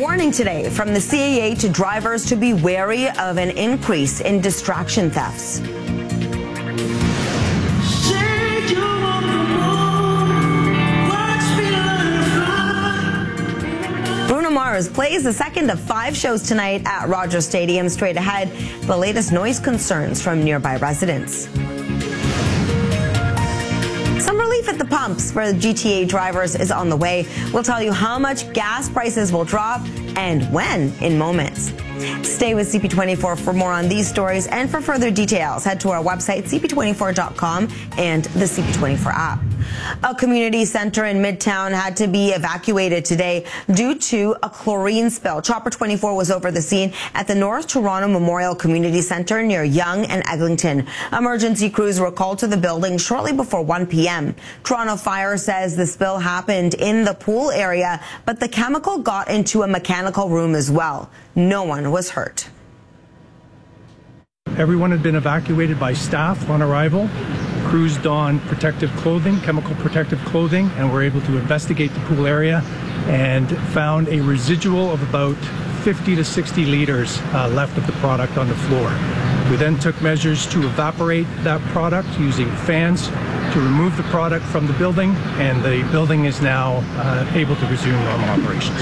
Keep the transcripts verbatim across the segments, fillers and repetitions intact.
warning today from the C A A to drivers to be wary of an increase in distraction thefts. Bruno Mars plays the second of five shows tonight at Rogers Stadium. Straight ahead, the latest noise concerns from nearby residents. Some relief at the pumps for the G T A drivers is on the way. We'll tell you how much gas prices will drop and when in moments. Stay with C P twenty-four for more on these stories, and for further details, head to our website, C P twenty-four dot com, and the C P twenty-four app. A community center in Midtown had to be evacuated today due to a chlorine spill. Chopper twenty-four was over the scene at the North Toronto Memorial Community Center near Yonge and Eglinton. Emergency crews were called to the building shortly before one p m Toronto Fire says the spill happened in the pool area, but the chemical got into a mechanical room as well. No one was hurt. Everyone had been evacuated by staff on arrival. Crews donned protective clothing, chemical protective clothing, and were able to investigate the pool area and found a residual of about fifty to sixty liters uh, left of the product on the floor. We then took measures to evaporate that product using fans to remove the product from the building, and the building is now uh, able to resume normal operations.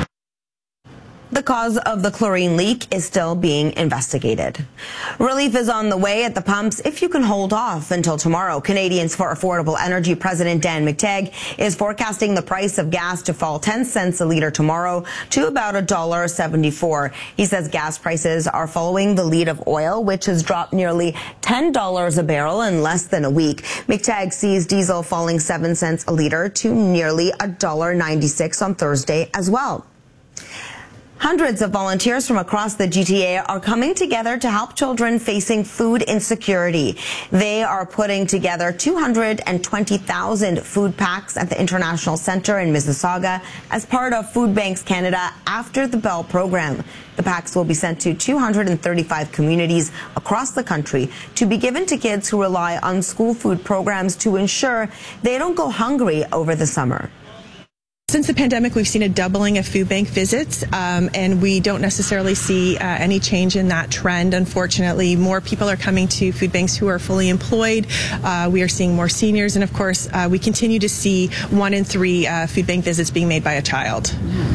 The cause of the chlorine leak is still being investigated. Relief is on the way at the pumps if you can hold off until tomorrow. Canadians for Affordable Energy President Dan McTeague is forecasting the price of gas to fall ten cents a litre tomorrow to about one dollar seventy-four. He says gas prices are following the lead of oil, which has dropped nearly ten dollars a barrel in less than a week. McTeague sees diesel falling seven cents a litre to nearly one dollar ninety-six on Thursday as well. Hundreds of volunteers from across the G T A are coming together to help children facing food insecurity. They are putting together two hundred twenty thousand food packs at the International Centre in Mississauga as part of Food Banks Canada After the Bell program. The packs will be sent to two hundred thirty-five communities across the country to be given to kids who rely on school food programs to ensure they don't go hungry over the summer. Since the pandemic, we've seen a doubling of food bank visits, um, and we don't necessarily see uh, any change in that trend. Unfortunately, more people are coming to food banks who are fully employed. Uh, we are seeing more seniors, and of course, uh, we continue to see one in three uh, food bank visits being made by a child.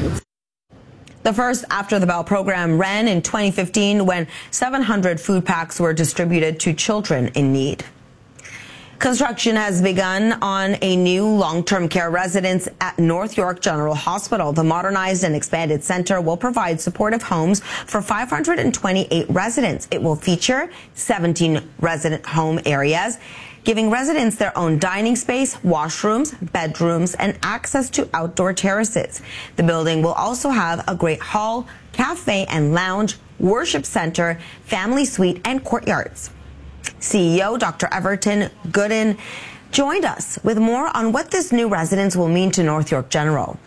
The first After the Bell program ran in twenty fifteen when seven hundred food packs were distributed to children in need. Construction has begun on a new long-term care residence at North York General Hospital. The modernized and expanded center will provide supportive homes for five hundred twenty-eight residents. It will feature seventeen resident home areas, giving residents their own dining space, washrooms, bedrooms, and access to outdoor terraces. The building will also have a great hall, cafe and lounge, worship center, family suite, and courtyards. C E O Doctor Everton Gooden joined us with more on what this new residence will mean to North York General.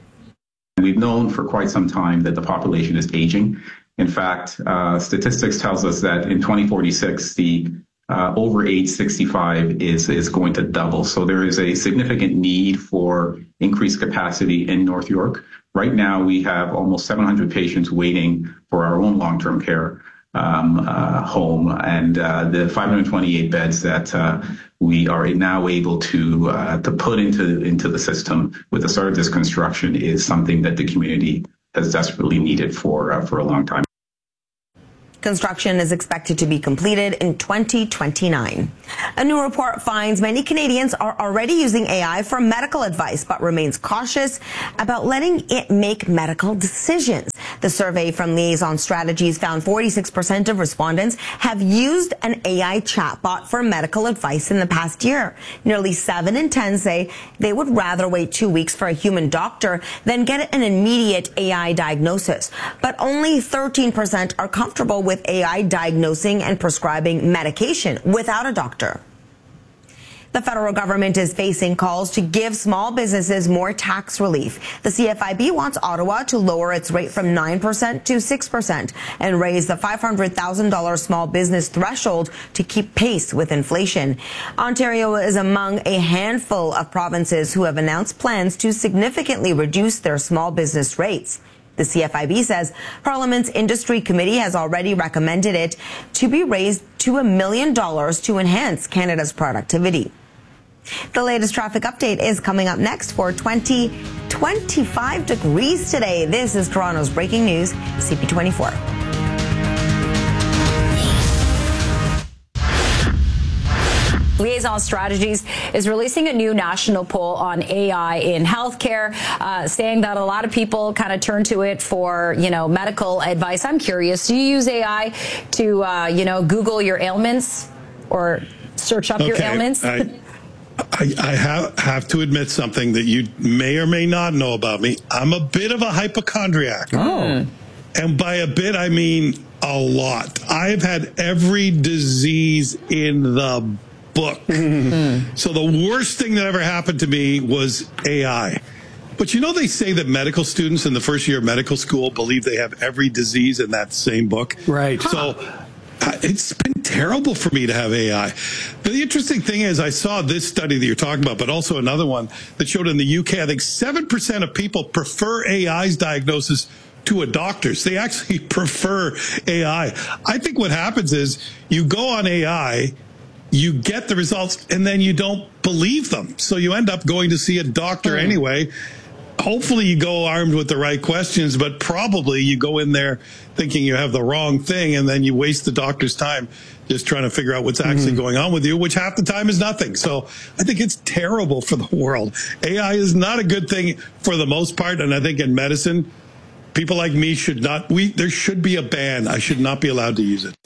We've known for quite some time that the population is aging. In fact, uh, statistics tells us that in twenty forty-six, the uh, over age sixty-five is, is going to double. So there is a significant need for increased capacity in North York. Right now, we have almost seven hundred patients waiting for our own long-term care Um, uh, home, and uh, the five hundred twenty-eight beds that uh, we are now able to uh, to put into into the system with the start of this construction is something that the community has desperately needed for uh, for a long time. Construction is expected to be completed in twenty twenty-nine. A new report finds many Canadians are already using A I for medical advice, but remains cautious about letting it make medical decisions. The survey from Liaison Strategies found forty-six percent of respondents have used an A I chatbot for medical advice in the past year. Nearly seven in ten say they would rather wait two weeks for a human doctor than get an immediate A I diagnosis. But only thirteen percent are comfortable with A I diagnosing and prescribing medication without a doctor. The federal government is facing calls to give small businesses more tax relief. The C F I B wants Ottawa to lower its rate from nine percent to six percent and raise the five hundred thousand dollars small business threshold to keep pace with inflation. Ontario is among a handful of provinces who have announced plans to significantly reduce their small business rates. The C F I B says Parliament's Industry Committee has already recommended it to be raised to a million dollars to enhance Canada's productivity. The latest traffic update is coming up next for twenty, twenty-five degrees today. This is Toronto's breaking news, C P twenty-four. Liaison Strategies is releasing a new national poll on A I in healthcare, uh, saying that a lot of people kind of turn to it for, you know, medical advice. I'm curious, do you use A I to, uh, you know, Google your ailments or search up okay, your ailments? I, I, I have, have to admit something that you may or may not know about me. I'm a bit of a hypochondriac. Oh. And by a bit, I mean a lot. I've had every disease in the book. So the worst thing that ever happened to me was A I. But you know, they say that medical students in the first year of medical school believe they have every disease in that same book. Right. So uh, it's been terrible for me to have A I. But the interesting thing is I saw this study that you're talking about, but also another one that showed in the U K, I think seven percent of people prefer A I's diagnosis to a doctor's. They actually prefer A I. I think what happens is you go on A I, you get the results, and then you don't believe them. So you end up going to see a doctor mm. anyway. Hopefully you go armed with the right questions, but probably you go in there thinking you have the wrong thing, and then you waste the doctor's time just trying to figure out what's actually mm. going on with you, which half the time is nothing. So I think it's terrible for the world. A I is not a good thing for the most part, and I think in medicine, people like me should not, we, there should be a ban. I should not be allowed to use it.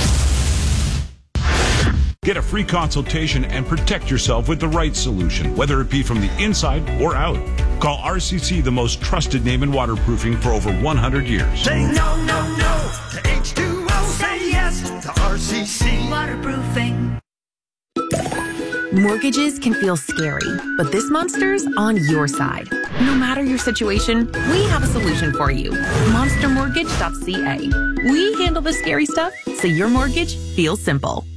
Get a free consultation and protect yourself with the right solution, whether it be from the inside or out. Call R C C, the most trusted name in waterproofing for over one hundred years. Say no, no, no to H two O. Say yes to R C C Waterproofing. Mortgages can feel scary, but this monster's on your side. No matter your situation, we have a solution for you. monster mortgage dot c a. We handle the scary stuff so your mortgage feels simple.